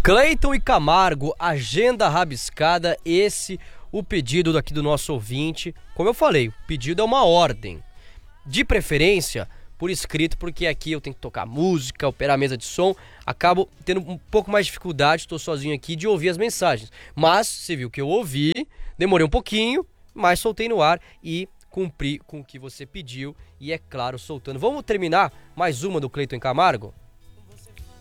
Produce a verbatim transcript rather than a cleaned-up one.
Cleiton e Camargo, agenda rabiscada, esse o pedido daqui do nosso ouvinte. Como eu falei, o pedido é uma ordem, de preferência por escrito, porque aqui eu tenho que tocar música, operar a mesa de som, acabo tendo um pouco mais de dificuldade, estou sozinho aqui, de ouvir as mensagens. Mas, você viu que eu ouvi, demorei um pouquinho, mas soltei no ar e cumpri com o que você pediu, e é claro, soltando. Vamos terminar mais uma do Cleiton e Camargo?